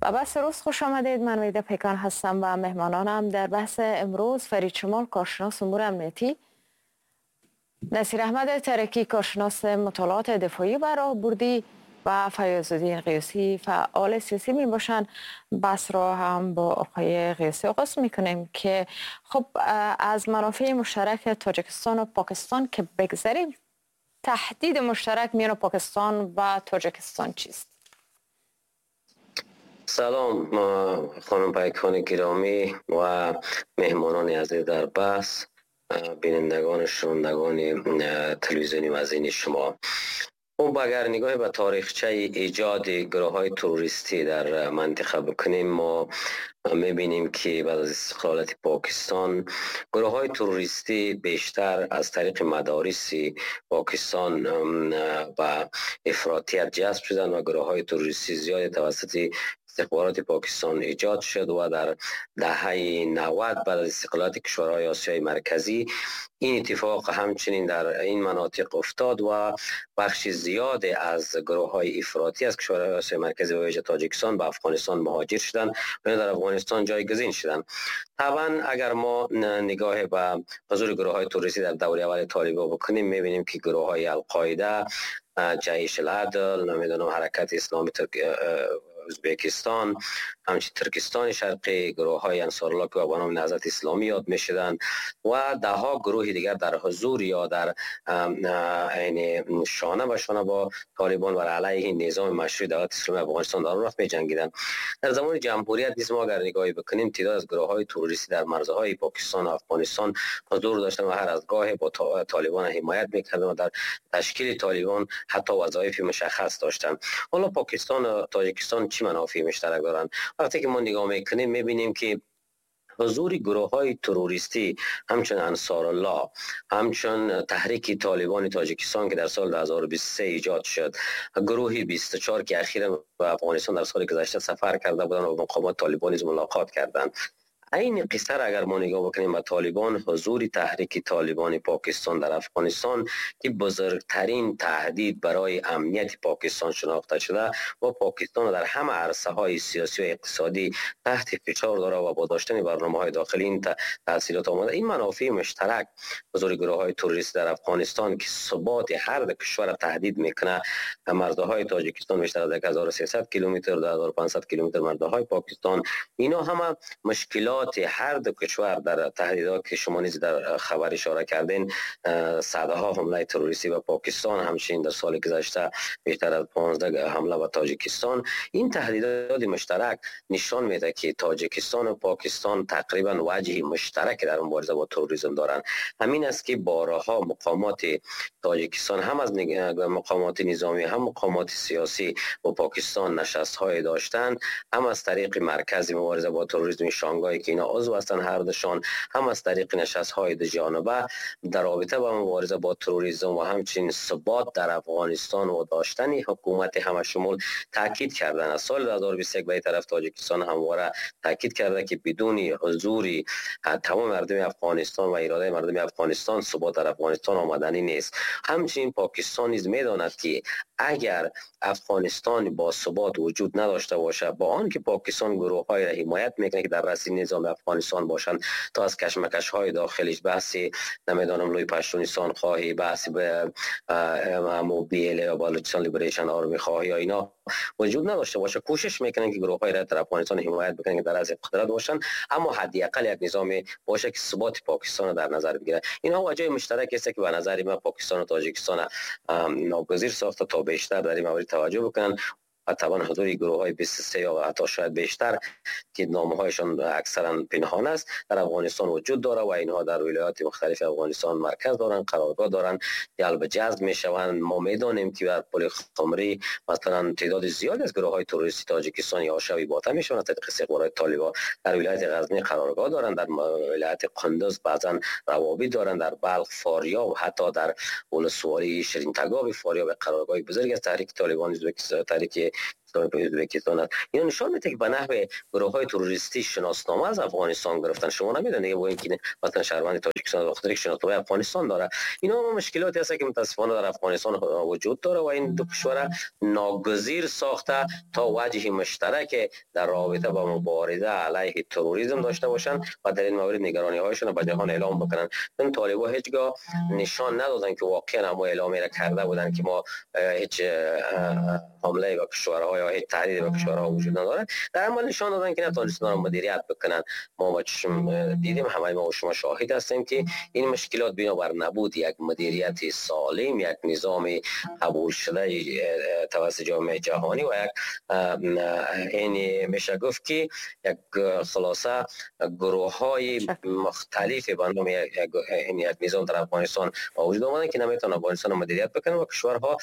و بس روز خوش آمدید. من ویده پیکان هستم و مهمانانم در بحث امروز فرید شمال، کارشناس امور امنیتی، نصیر احمد ترکی، کارشناس مطالعات دفاعی و راهبردی و فیاض‌الدین قیوسی، فعال سیاسی می باشند. بحث را هم با آقای قیوسی آغاز می کنیم که خب از منافع مشترک تاجیکستان و پاکستان که بگذریم، تهدید مشترک میان پاکستان و تاجیکستان چیست؟ سلام خانم پیکان گرامی و مهمانان عزیز در بحث، بینندگان شنوندگان تلویزیونی وزین شما. خب اگر نگاه به تاریخچه ایجاد گروه های تروریستی در منطقه بکنیم، ما میبینیم که بعد از استقلالیت پاکستان گروه های تروریستی بیشتر از طریق مدارس پاکستان و افراطیت جذب شدن و گروه های تروریستی زیاد توسط استخبارات پاکستان ایجاد شد و در دهه 90 بعد از استقلالیت کشورهای آسیای مرکزی این اتفاق همچنین در این مناطق افتاد و بخش زیاد از گروه های افراطی از کشورهای آسیای مرکزی و ویژه تاجیکستان به افغانستان مهاجر شدند و در افغانستان جایگزین شدند. طبعا اگر ما نگاه به حضور گروه های تروریستی در دوره اول طالبان بکنیم، میبینیم که گروه های القاعده، جیش العدل، نمیدونم حرکت اسلامی ازبکستان، همچنین ترکستان شرقی، گروه های انصارالله که با نام نهضت اسلامی یاد می شدند و ده ها گروه دیگر در حضور یا در این شانه به شانه با طالبان و علیه نظام مشروع دولت اسلامی افغانستان در راه می جنگیدند. در زمان جمهوریت نیز ما اگر نگاهی بکنیم، تعداد از گروه های تروریستی در مرزهای پاکستان و افغانستان حضور داشتند و هر از گاه با طالبان حمایت میکردند و در تشکیل طالبان حتی وظایف مشخص داشتند. حالا پاکستان و تاجیکستان چی منافع مشترک دارند؟ وقتی که ما نگاه میکنیم میبینیم که حضور گروه های تروریستی همچون انصارالله، همچون تحریک طالبان تاجیکستان که در سال 2023 ایجاد شد، گروه 24 که اخیراً به افغانستان در سال گذشته سفر کرده بودند و مقامات طالبان نیز ملاقات کردند. این قصه اگر ما نگاه بکنیم به طالبان، حضور تحریک طالبان پاکستان در افغانستان که بزرگترین تهدید برای امنیت پاکستان شناخته شده و پاکستان در همه عرصه های سیاسی و اقتصادی تحت فشار داره و با داشتن برنامه های داخلی این تاثیرات آمده. این منافع مشترک حضور گروه های تروریستی در افغانستان که ثبات هر دو کشور تهدید میکنه، مرزهای تاجیکستان بیشتر از 1300 کیلومتر، 2500 کیلومتر مرزهای پاکستان، اینا همه مشکلات هر دو کشور در تهدیدات که شما نیز در خبر اشاره کردین، صدها حمله تروریستی به پاکستان، همچنین در سال گذشته بیشتر از 15 حمله به تاجیکستان. این تهدیدات مشترک نشان میده که تاجیکستان و پاکستان تقریبا وجهی مشترک در مبارزه با تروریسم دارند. همین است که بارها مقامات تاجیکستان هم از مقامات نظامی هم مقامات سیاسی با پاکستان نشست‌های داشتند، هم از طریق مرکز مبارزه با تروریسم شانگهای که اینا عضو هستند هر دوشان، هم از طریق نشست‌های دو جانبه در رابطه با مبارزه با تروریسم و همچنین ثبات در افغانستان و داشتن حکومت همشمول تاکید کردن. از سال 2021 به طرف تاجیکستان همواره تاکید کرده که بدون حضور تمام مردم افغانستان و اراده مردم افغانستان ثبات در افغانستان آمدنی نیست. همچنین پاکستان نیز می‌داند که اگر افغانستان با ثبات وجود نداشته باشه، با آنکه پاکستان گروه‌های را حمایت میکنه که در رأس نظام افغانستان باشند تا از کشمکش‌های داخلیش، بحثی نمیدونم لوی پشتونستان خواهی، بحثی به BLA یا بلوچستان لیبریشن آرمی خواهی یا اینا وجود نداشته باشه، کوشش میکنن که گروه‌های را در افغانستان حمایت بکنن که در رأس قدرت باشند، اما حداقل یک نظام باشه که ثبات پاکستان را در نظر بگیره. اینها وجه مشترک است که به نظر من پاکستان و تاجیکستان ناگزیر ساخته تا بیشتر در این مورد توجه بکنن و طبعا حضور گروه های 23 یا حتی شاید بیشتر که نامه هایشان اکثرا پنهان است در افغانستان وجود داره و اینها در ولایات مختلف افغانستان مرکز دارن، قرارگاه دارن، جلب جذب میشوند. ما میدانیم که در پل خمری مثلا تعداد زیادی از گروه های تروریستی تاجیکستانی آشوی باطن میشوند از طریق استخبارات طالبان. در ولایت غزنی قرارگاه دارن، در ولایت قندوز بعضا روابط دارن، در بلخ، فاریاب و حتی در ولسوالی شیرین تگاب فاریاب قرارگاه بزرگ از تحریک طالبان تحریک ازبکستان است. این نشان میده که به نحو گروه های تروریستی شناسنامه از افغانستان گرفتن. شما نمیدونید با اینکه مثلا شهروند تاجیکستان و خاطر شناسنامه افغانستان داره، اینا مشکلاتی هست که متاسفانه در افغانستان وجود داره و این دو کشور ناگزیر ساخته تا وجه مشترک در رابطه با مبارزه علیه تروریسم داشته باشند و در این مورد نگرانی هایشون به جهان اعلام بکنن. این طالبان هیچگاه نشان ندادن که واقعا ما اعلامی را کرده بودن که ما هیچ حمله به کشورها یا هیچ تهدید به کشورها وجود نداره. در عمل نشان دادن که نتونستن را مدیریت بکنن. ما با چشم دیدیم، همه ما و شما شاهد هستیم که این مشکلات بنابر نبود یک مدیریت سالم، یک نظام قبول شده توسط جامعه جهانی و یک این میشه گفت که یک خلاصه گروه های مختلف به نام یک نظام در افغانستان وجود آمدن که نمیتونن افغانستان رو مدیریت بکنن و کشورها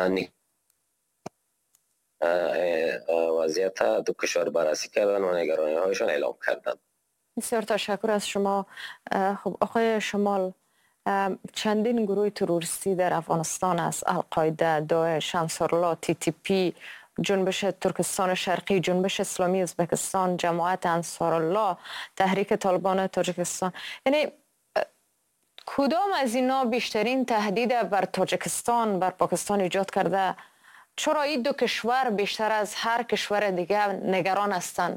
وضعیت دو کشور بررسی کردن و نگرانی هایشان اعلام کردن. بسیار تشکر از شما. خب آقای شمال، چندین گروه تروریستی در افغانستان است: القاعده، داعش، انصارالله، TTP، جنبش ترکستان شرقی، جنبش اسلامی ازبکستان، جماعت انصارالله، تحریک طالبان تاجیکستان. یعنی کدام از اینا بیشترین تهدید بر تاجیکستان، بر پاکستان ایجاد کرده؟ چرا این دو کشور بیشتر از هر کشور دیگر نگران هستند؟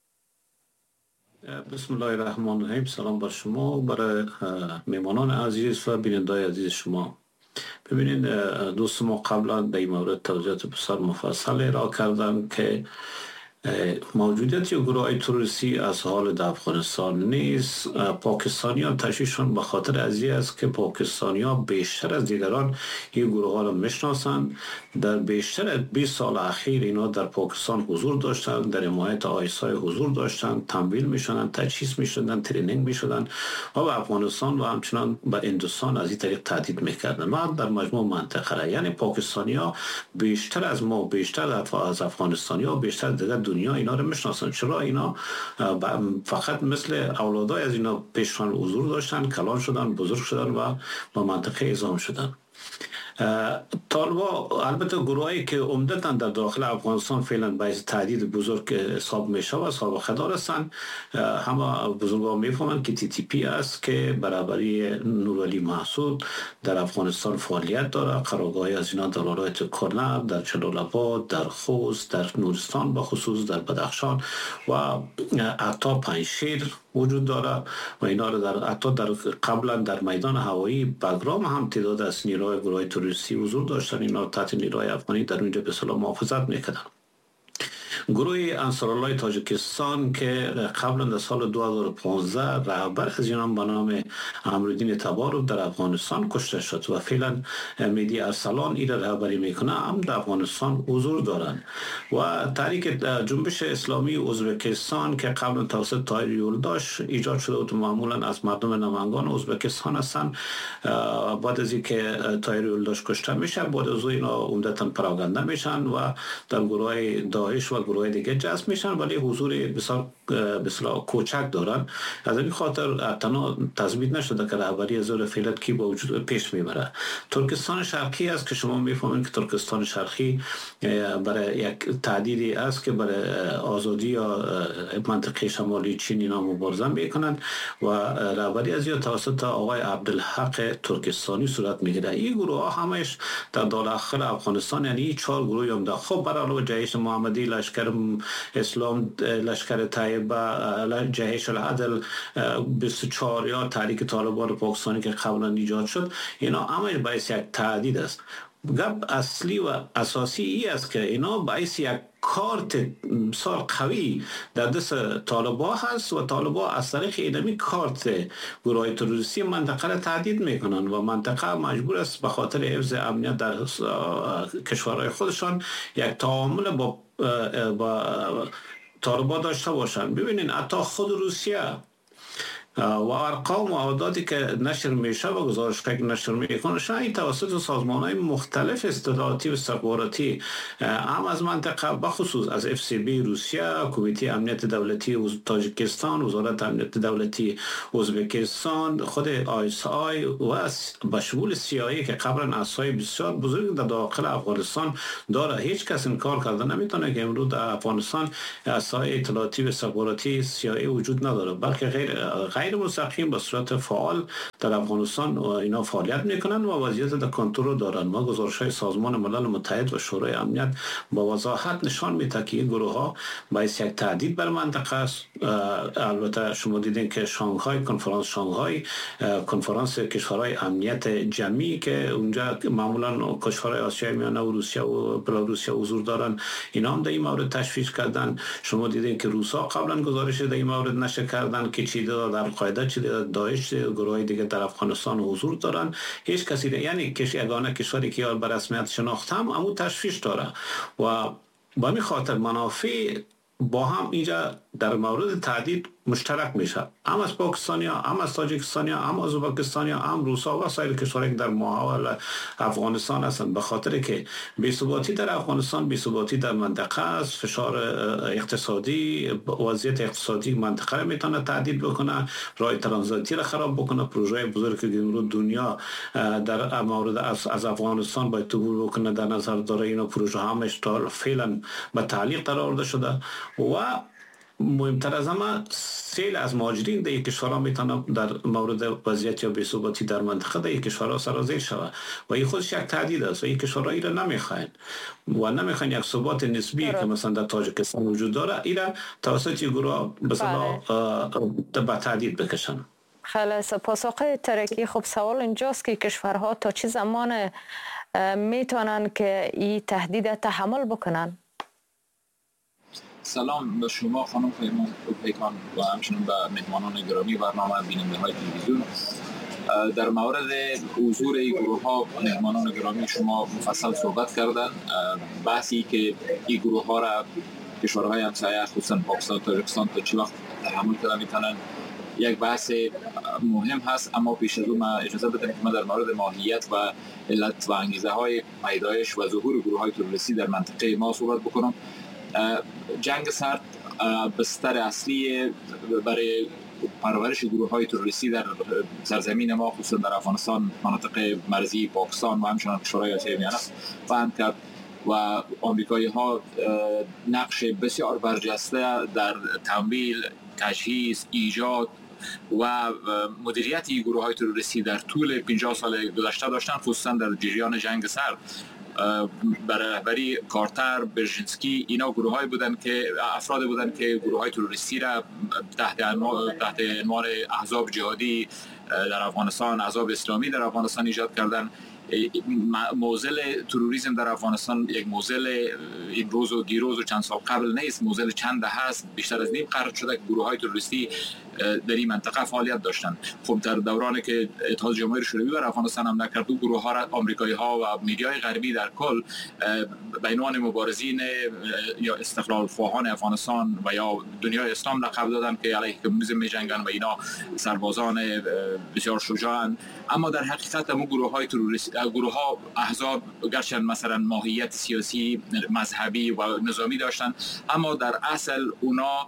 بسم الله الرحمن الرحیم. سلام بر شما، برای میمانان عزیز و بینندای عزیز شما. ببینید دوست ما قبلا در این مورد توضیحات بسیار مفصل ارائه کردن که موجودیت گروه های تروریستی از حال در افغانستان نیست. پاکستانیان تشویششان به خاطر ازی است که پاکستانیان بیشتر از دیگران این گروه ها را میشناسند. در بیشتر از 20 سال اخیر اینا در پاکستان حضور داشتند، در حمایت آیسای حضور داشتند، تمویل میشدند، تجهیز میشدند، ترینینگ میشدند و به افغانستان و همچنان به هندوستان از این طریق تهدید میکردند. ما در مجموع منطقه یعنی پاکستانیان بیشتر از ما، بیشتر از افغانستانیان، بیشتر دیگر دنیا اینا رو میشناسن. چرا اینا فقط مثل اولادای از اینا پیشران حضور داشتن، کلان شدن، بزرگ شدن و به منطقه اعزام شدن. طالبا البته گروهایی که عمدتاً در داخل افغانستان فعلا باعث تهدید بزرگ حساب میشه و سابقه دار هستند. همه بزرگان میفهمند که TTP است که برابری نورعلی محسود در افغانستان فعالیت داره. قرارگاهی از اینا در ولایت کرنل، در جلال آباد، در خوست، در نورستان، به خصوص در بدخشان و حتی پنجشیر وجود داره و اینا رو حتی در قبلا در میدان هوایی بگرام هم تعداد از نیروهای گروه تروریستی حضور داشتن. اینا تحت نیروهای افغانی در اونجا به اصطلاح محافظت میکردن. گروه انصارالله تاجیکستان که قبلا در سال 2015 رهبر از اینان به نام امرالدین تبارو در افغانستان کشته شد و فعلا مهدی ارسلان این رهبری میکنه، هم در افغانستان حضور دارند. و تحریک جنبش اسلامی ازبکستان که قبلا توسط طاهر یولداش ایجاد شده بود، معمولا از مردم نمنگان ازبکستان هستند. بعد از اینکه طاهر یولداش کشته میشه، بعد از اینا عمدتاً پراگنده میشن و در گروه داعش و گروه دیگه جذب میشن، ولی حضور بسیار کوچک دارن. از این خاطر تنها تثبیت نشده که رهبری از فعلا کی با وجود پیش میبره. ترکستان شرقی است که شما میفهمید که ترکستان شرقی برای یک تهدیدی است که برای آزادی یا منطقه شمالی چین اینا مبارزه میکنن و رهبری از توسط آقای عبدالحق ترکستانی صورت میگیره. این گروه ها همش در داخل افغانستان، یعنی 4 گروه هم در خب برای علاوه جیش محمدی، لشکر اسلام، لشکر طیبه، جیش العدل 24 یا تحریک طالبان پاکستانی که قبلا ایجاد شد، اینا همه باعث یک تهدید است. گپ اصلی و اساسی ای است که اینا باعث یک کارت بسیار قوی در دست طالبان هست و طالبان از طریق اینمی کارت گروه تروریستی منطقه را تهدید میکنن و منطقه مجبور است به خاطر حفظ امنیت در کشورهای خودشان یک تعامل با طالبان داشته باشند. ببینین حتی خود روسیه و ارقام و اعدادی که نشر میشه و گزارش‌هایی که نشر میکنه شاید توسط سازمان‌های مختلف اطلاعاتی و استخباراتی هم از منطقه بخصوص از FCB روسیه، کمیته امنیت دولتی تاجیکستان، وزارت امنیت دولتی ازبکستان، خود ISI و به شمول CIA که قبلا اسای بسیار بزرگ در داخل افغانستان داره. هیچ کس انکار کرده نمیتونه که امروز در افغانستان اسای اطلاعاتی و استخباراتی CIA وجود نداره، بلکه غیر مستقیم به صورت فعال در افغانستان اینا فعالیت میکنن و وضعیت در کنترل دارن. ما گزارش‌های سازمان ملل متحد و شورای امنیت با وضاحت نشان میده که این گروه ها باعث یک تهدید بر منطقه است. البته شما دیدین که شانگهای کنفرانس کشورهای امنیت جمعی که اونجا معمولا کشورهای آسیای میانه و روسیه و بلاروسیه حضور دارن، اینا هم در این مورد تشویش کردن. شما دیدین که روسا قبلا گزارش در این مورد نشر کردن که چی در القاعده، چی در داعش، گروهای دیگه در افغانستان حضور دارن. هیچ کسی یعنی یگانه کشوری که به رسمیت شناخته هم امو تشویش داره و با همین خاطر منافع با هم اینجا در مورد تهدید مشترک میشه، هم از پاکستانیا، هم از تاجیکستانیا، هم از ازبکستانیا، هم روسا و سایر کشورهایی که در محاول افغانستان هستند، به خاطر که بی‌ثباتی در افغانستان بی‌ثباتی در منطقه است. فشار اقتصادی، وضعیت اقتصادی منطقه را میتونه تهدید بکنه، راه ترانزیتی را خراب بکنه. پروژه بزرگی که امروز دنیا در مورد از افغانستان باید عبور بکنه در نظر داره، اینا پروژه همش تا فعلا به تعلیق قرار شده و مهمتر از همه سیل از مهاجرین در یک کشورها میتونه در مورد وضعیت یا بی‌ثباتی در منطقه در یک کشورها سرازیر شود و این خودش یک تهدید است و این کشورها ایره نمیخواین و نمیخواین یک ثبات نسبی که مثلا در تاجیکستان وجود داره ایره توسط گروه به به تهدید بکشن. خیلی سپاس آقای ترکی. خب سوال اینجاست که کشورها تا چه زمان میتونن که این تهدید تحمل بکنن؟ سلام به شما خانم پیکان و همچنین به مهمانان گرامی برنامه بیننده های تلویزیون. در مورد حضور این گروه ها مهمانان گرامی شما مفصل صحبت کردن. بحثی که این گروه ها را کشورهای همسایه خصوصا پاکستان و تاجیکستان تا چه وقت تحمل کردن میتونن یک بحث مهم هست، اما پیش از اون اجازه بدید که من در مورد ماهیت و علت و انگیزه های پیدایش و ظهور گروه های تروریستی در منطقه ما صحبت بکنم. جنگ سرد بستر اصلی برای پرورش گروه های تروریستی در سرزمین ما خصوصا در افغانستان، مناطق مرزی پاکستان و همچنان کشورهای آسیای میانه فهم کرد و آمریکایی ها نقش بسیار برجسته در تمویل، تجهیز، ایجاد و مدیریت گروه های تروریستی در طول 50 سال گذشته داشتن، خصوصا در جریان جنگ سرد. برای رهبری کارتر، برژینسکی، اینا گروه های بودن که افراد بودن که گروه های تروریستی را تحت عنوان احزاب جهادی در افغانستان، احزاب اسلامی در افغانستان ایجاد کردن. موزل تروریسم در افغانستان یک موزل امروز و دیروز و چند سال قبل نیست، موزل چند دهه است، بیشتر از نیم قرن شده که گروه های تروریستی در این منطقه فعالیت داشتن. خب در دورانی که اتحاد جماهیر شوروی بر افغانستان حمله کرد، گروه ها را آمریکایی ها و میدیای غربی در کل به عنوان مبارزین یا استقلال خواهان افغانستان و یا دنیای اسلام لقب دادن که علیه کمونیسم می‌جنگن و اینا سربازان بسیار شجاعن. اما در حقیقت هم گروه های تروریستی، گروه ها احزاب گرچند مثلا ماهیت سیاسی، مذهبی و نظامی داشتن، اما در اصل اونا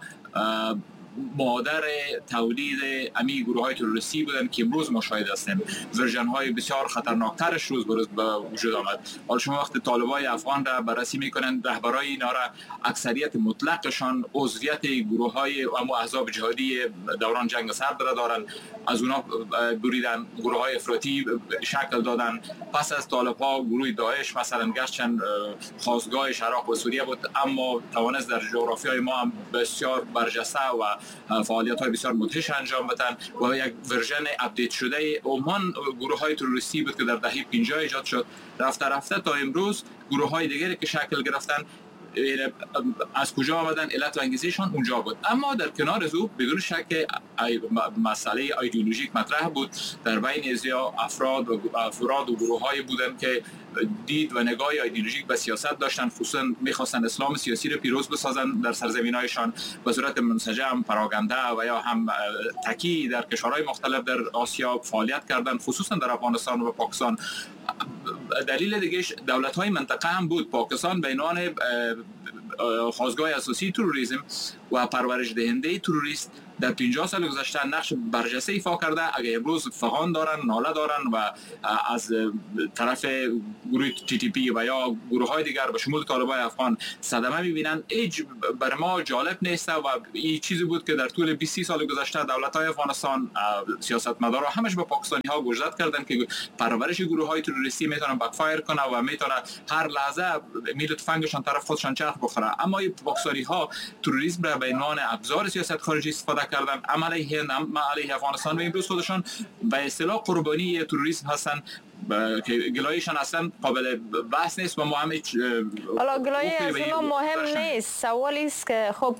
مادر تولید امی گروه های تروریستی بودن که امروز ما شاهد هستیم. ورژن های بسیار خطرناکترش روز به روز به وجود آمد. حالا شما وقتی طالبای افغان را بررسی میکنن، رهبرای اینا را اکثریت مطلقشان عضویت گروه های اما احزاب جهادی دوران جنگ سرد را دارن، از اونا بریدن، گروه های افراطی شکل دادن. پس از طالبها گروه داعش مثلا گرچند خاستگاهش عراق و سوریه بود، اما توانست در جغرافیای ما هم بسیار برجسته و فعالیت های بسیار مدهش انجام بدن و یک ورژن اپدیت شده عموما گروه های تروریستی بود که در دهه 50 ایجاد شد. رفته رفته تا امروز گروه های دیگری که شکل گرفتن از کجا آمدن، علت و انگیزششان اونجا بود. اما در کنار از او بدون شک مسئله ایدئولوژیک مطرح بود در بین افراد و گروه‌های بودن که دید و نگاه ایدئولوژیک به سیاست داشتن، خصوصا می‌خواستن اسلام سیاسی را پیروز بسازن در سرزمین‌هایشان به صورت منسجم، پراگنده و یا هم تکی در کشورهای مختلف در آسیا فعالیت کردند، خصوصا در افغانستان و پاکستان. دلیل دیگه دولت‌های منطقه هم بود. پاکستان به عنوان خاصگاه اساسی تروریسم و پرورش دهنده تروریست در 50 سال گذشته نقش برجسته ایفا کرده. اگر امروز فغان دارن، ناله دارن و از طرف گروه TTP و یا گروه های دیگر به شمول طالبان افغان صدمه میبینن، هیچ بر ما جالب نیست و این چیزی بود که در طول 20 سال گذشته دولت های افغانستان، سیاستمدارا همش به پاکستانی ها گوشزد کردن که پرورش گروه های تروریستی میتونه بکفایر کنه و میتونه هر لحظه میل تفنگشان طرف خودشان چرخ بخوره. اما این پاکستانی ها تروریسم را به عنوان ابزار سیاست خارجی استفاده کردن. علیه افغانستان و امروز خودشان به اصطلاح قربانی تروریسم هستن که گلایشان اصلا قابل بحث نیست و ما هم حالا گلایه از اونا مهم نیست. سوالی است که خب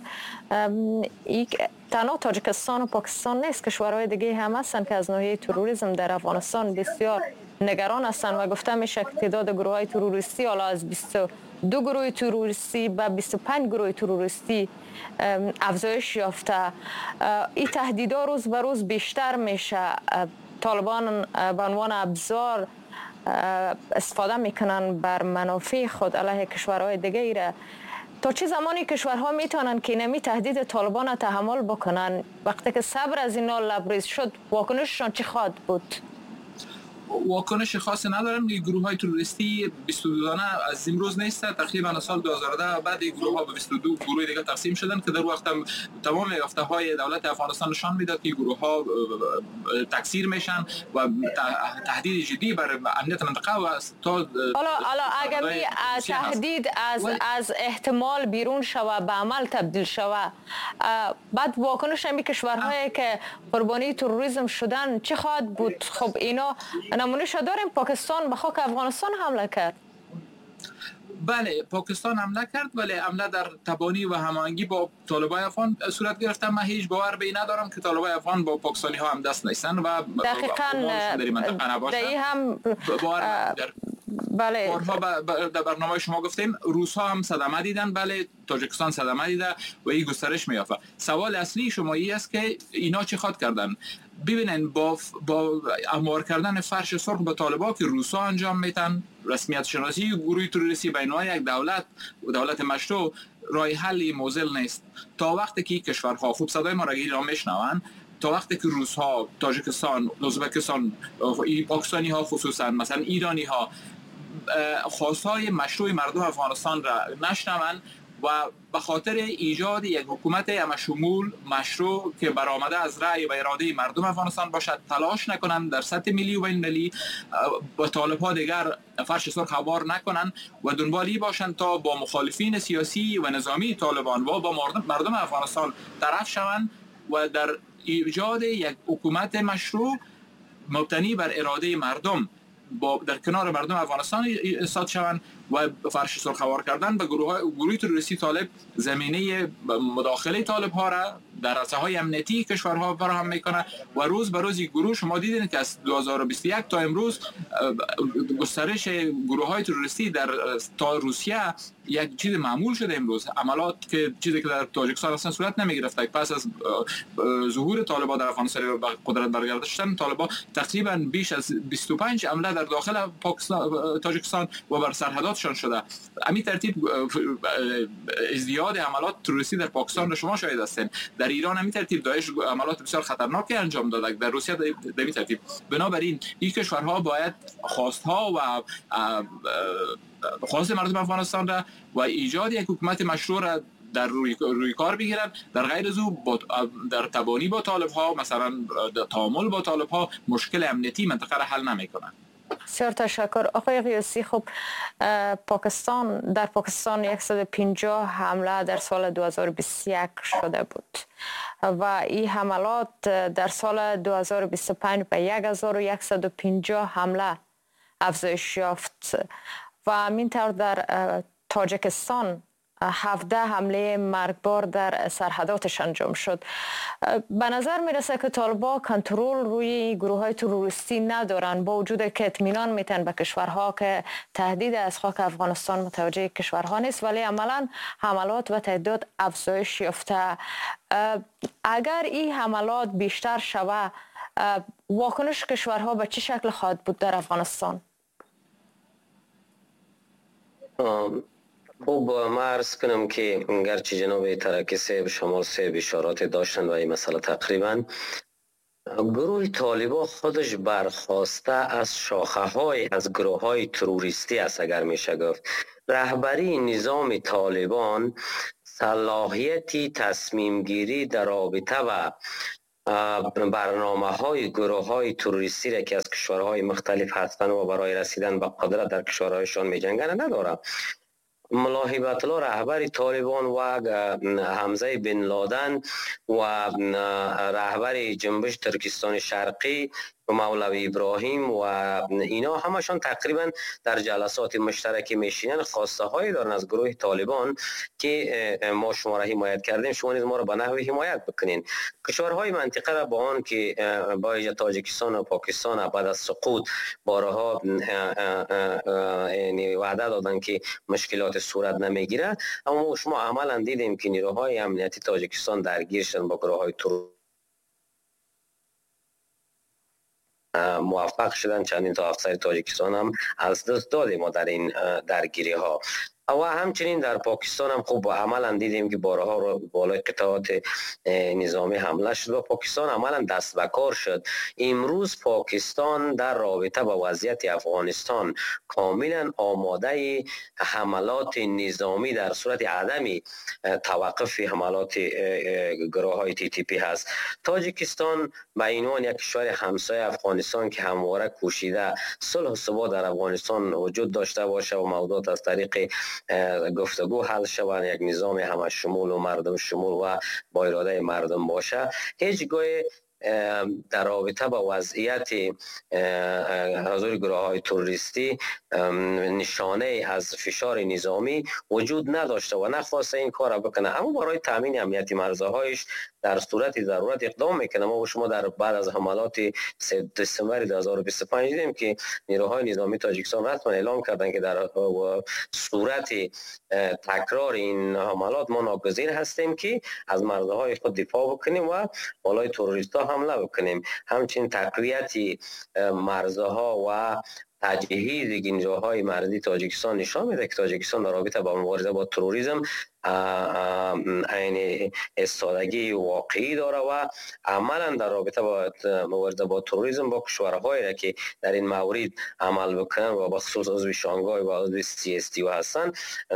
تنها تاجیکستان و پاکستان نیست، کشورهای دیگه هم هستن که از ناحیه تروریسم در افغانستان بسیار نگران هستن و گفته میشه که تعداد گروه های تروریستی حالا از 22 گروه تروریستی به 25 گروه تروریستی افزایش یافته. این تهدیدها روز به روز بیشتر میشه. طالبان به عنوان ابزار استفاده میکنن بر منافع خود علیه کشورهای دیگه ایره. تا چه زمانی کشورها میتونن که نمی تهدید طالبان تحمل بکنن؟ وقتی که صبر از اینا لبریز شد واکنششان چی خواهد بود؟ واکنش خاصی ندارن. گروه های تروریستی 22 دانه از امروز نیست. تقریبا سال 2010 بعد گروه ها به 22 گروه دیگه تقسیم شدن که در وقت تمام یافته های دولت افغانستان نشان میداد که گروه ها تکثیر میشن و تهدید جدی بر امنیت منطقه و تا حالا اگر تهدید از احتمال بیرون شوه به عمل تبدیل شوه، بعد واکنش همین کشورهایی که قربانی تروریسم شدن چه خواهد بود؟ خب اینا نمونه‌اش داریم. پاکستان به خاک افغانستان حمله کرد. بله، پاکستان حمله کرد، ولی حمله در تبانی و هماهنگی با طالبان افغان صورت گرفت. من هیچ باور به این ندارم که طالبان افغان با پاکستانی ها هم دست نیستن و دقیقاً در هم بله در برنامه شما گفتیم روس ها هم صدمه دیدن. بله، تاجیکستان صدمه دیده و این گسترش میافته. سوال اصلی شما این است که اینا چه خواهد کردن؟ ببینن با اموار کردن فرش سرخ به طالبان که روسا انجام میتن، رسمیت شناسی گروه تروریستی بین یک دولت مشروع راه حلی موزل نیست. تا وقتی که کشورها خوب صدای ما را میشنون، تا وقتی که روس ها، تاجیکستان، ازبکستان، پاکستانی ها خصوصا مثلا ایرانی ها خواستهای مشروع مردم افغانستان را نشنون و به خاطر ایجاد یک حکومت همشمول مشروع که برآمده از رأی و اراده مردم افغانستان باشد تلاش نکنند در سطح ملی و بین المللی با طالب‌ها دیگر فرش سرخ هوار نکنند و دنبالی باشند تا با مخالفین سیاسی و نظامی طالبان و با مردم افغانستان طرف شوند و در ایجاد یک حکومت مشروع مبتنی بر اراده مردم در کنار مردم افغانستان ایستاد شوند و فرش سرخ هوار کردن به گروه تروریستی طالب زمینه مداخله طالب ها را در رساهای امنیتی کشورها فراهم میکنه و روز به روز گروه شما دیدین که از 2021 تا امروز گسترش گروه های تروریستی در تا روسیه یک چیز معمول شده. امروز عملات که چیزی که در تاجیکستان اصلا صورت نمیگرفت پس از ظهور طالبان در افغانستان و قدرت برگردشتن طالبان تقریبا بیش از 25 حمله در داخل تاجیکستان و بر سرحداتشان شده. همین ترتیب ازدیاد عملات تروریستی در پاکستان رو شما شاهد هستین. در ایران همین ترتیب داعش عملات بسیار خطرناکی انجام داده، در روسیه در همین ترتیب. بنابراین این کشورها باید خواستها و خواست مردم افغانستان را و ایجاد یک حکومت مشروع را در روی کار بگیرن. در غیر از او در تبانی با طالب ها، مثلا تعامل با طالب ها، مشکل امنیتی منطقه را حل نمیکنن. بسیار تشکر آقای قیاسی. خب در پاکستان 150 حمله در سال 2021 شده بود و این حملات در سال 2025 به 1150 حمله افزایش یافت و همینطور در تاجیکستان 17 حمله مرگبار در سرحداتش انجام شد. به نظر میرسه که طالبان کنترل روی گروه های تروریستی ندارن، با وجود که اطمینان میتن به کشورها که تهدید از خاک افغانستان متوجه کشورها نیست، ولی عملا حملات و تعداد افزایش یافته. اگر این حملات بیشتر شود، واکنش کشورها به چه شکل خواهد بود در افغانستان؟ خوب ما عرض کنم که گرچه جناب ترکی صاحب شمال صاحب اشارات داشتن و این مسئله تقریبا گروه طالبان خودش برخواسته از شاخه های از گروه های تروریستی است. اگر میشه گفت رهبری نظام طالبان صلاحیتی تصمیم گیری در رابطه و برنامه های گروه های تروریستی را که از کشورهای مختلف هستند و برای رسیدن به قدرت در کشورهایشان می جنگند ندارد. ملا هیبت الله رهبر طالبان و حمزه بن لادن و رهبر جنبش ترکستان شرقی و مولوی ابراهیم و اینا همشان تقریبا در جلسات مشترکی میشینن، خواسته هایی دارن از گروه طالبان که ما شما را حمایت کردیم، شما نیز ما را به نحوی حمایت بکنین. کشورهای منطقه را با آن که با تاجیکستان و پاکستان بعد از سقوط بارها وعده دادن که مشکلات صورت نمیگیره، اما شما عملا دیدیم که نیروهای امنیتی تاجیکستان درگیر شدن با گروه های موفق شدن. چندین تا افسر تاجیکستان هم از دست دادیم ما در این درگیری ها. و همچنین در پاکستان هم خوب عملا دیدیم که بارها رو بالای قطعات نظامی حمله شد و پاکستان عملا دست به کار شد. امروز پاکستان در رابطه با وضعیت افغانستان کاملا آماده حملات نظامی در صورت عدمی توقف حملات گروه های TTP هست. تاجیکستان به عنوان یک کشور همسایه افغانستان که همواره کوشیده صلح و ثبات در افغانستان وجود داشته باشه و موضوعات از طریق گفتگو حل شوند، یک نظام همه شمول و مردم شمول و با اراده مردم باشه، هیچگاه در رابطه با وضعیت حضور گروه های تروریستی نشانه از فشار نظامی وجود نداشته و نخواسته این کار را بکنه. اما برای تامین امنیت مرزهایش در صورت ضرورت اقدام میکنه. ما و شما در بعد از حملات 3 دسامبر 2025 دیدیم که نیروهای نظامی تاجیکستان رسما اعلام کردند که در صورت تکرار این حملات ما ناگزیر هستیم که از مرزهای خود دفاع بکنیم و بالای تروریست‌ها حمله بکنیم. همچنین تقویت مرزها و تجهیز گنجاهای مرزی تاجیکستان نشان میده که تاجیکستان در رابطه با مبارزه با تروریسم عین استادگی واقعی داره و عملا در رابطه با مبارزه با تروریسم با کشورهایی را که در این مورد عمل بکنن و بخصوص عضو شانگهای و عضو CSTO هستن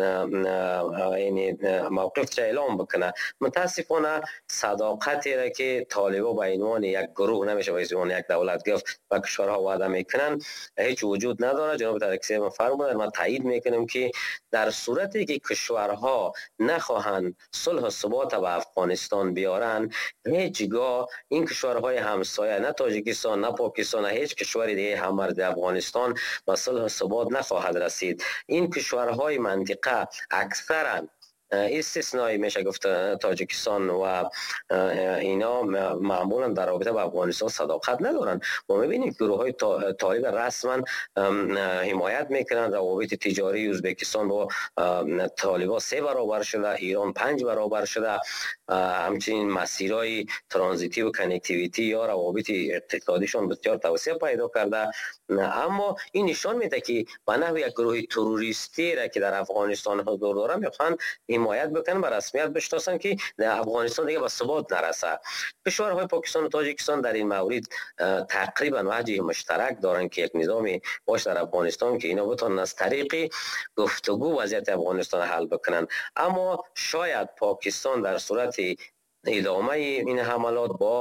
این موقف چه اعلام بکنه. متاسفانه صداقتی را که طالبان به عنوان یک گروه نمیشه به عنوان یک دولت گفت و کشورها وعده میکنن هیچ وجود نداره. جناب ترکی من فرمودن، من تایید میکنم که در صورتی که کشورها نخواهند صلح و ثبات به افغانستان بیارن، هیچگاه این کشورهای همسایه نه تاجیکستان نه پاکستان نه هیچ کشور دیگه همرد افغانستان به صلح و ثبات نخواهد رسید. این کشورهای منطقه اکثرا استثنایی میشه گفت تاجیکستان و اینا معمولا در رابطه با افغانستان صداقت ندارن. ما میبینیم گروه های طالب رسما حمایت میکنند. روابط تجاری ازبکستان با طالبان 3 برابر شده، ایران 5 برابر شده. همچنین مسیرهای ترانزیتی و کنکتیویتی یا روابط اقتصادیشان بسیار توسعه پیدا کرده. اما این نشان میده که به نحو یک گروه تروریستی را که در افغانستان حضور داره میخوان حمایت بکنن، به رسمیت بشناسن که در افغانستان دیگه به ثبات نرسه. کشورهای پاکستان و تاجیکستان در این مورد تقریبا وجه مشترک دارن که یک نظامی باش در افغانستان که اینا بتونن از طریق گفتگو وضعیت افغانستان حل بکنن. اما شاید پاکستان در صورت ادامه این حملات با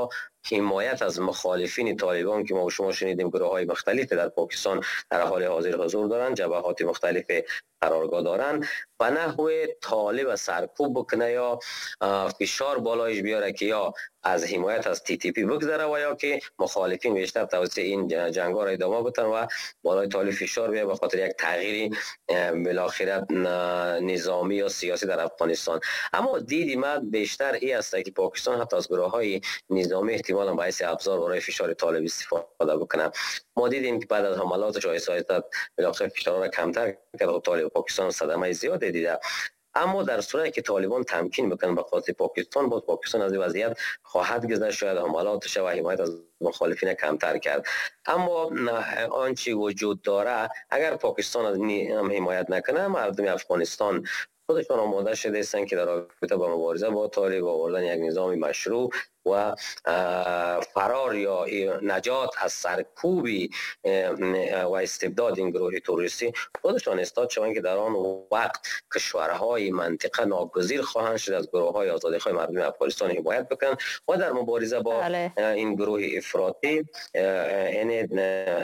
حمایت از مخالفین طالبان که ما شما شنیدیم گروه های مختلفی در پاکستان در حال حاضر حضور دارند، جبهات مختلف قرارگاه دارند، به نحو طالب سرکوب بکنه یا فشار بالایش بیاره که یا از حمایت از تی تی پی بگذره و یا که مخالفین بیشتر توسط این جنگ ها را ادامه بدن و بالای طالب فشار بیاره به خاطر یک تغییر بالاخره نظامی یا سیاسی در افغانستان. اما دیدی من بیشتر این است که پاکستان حتی از گروه های نظامی احتمالاً باعث ابزار برای فشار طالب استفاده بکنه. ما دیدیم که بعد از حملات شاه اسحاق بالاخره فشار را کمتر کرد و طالب پاکستان صدمه زیاد دیده. اما در صورتی که طالبان تمکین بکنن به خاطر پاکستان، بود پاکستان از این وضعیت خواهد گذشت، شاید حملاتش و حمایت از مخالفین کمتر کرد. اما آنچه وجود داره اگر پاکستان از حمایت نکنه، مردم افغانستان خودشان آماده شده هستند که در رابطه با مبارزه با طالب و آوردن یک نظام مشروع و فرار یا نجات از سرکوبی و استبداد این گروه تروریستی خودشان استاد شوند که در آن وقت کشورهای منطقه ناگزیر خواهند شد از گروه های آزادیخواه مردم افغانستان حمایت بکنند و در مبارزه با این گروه افراطی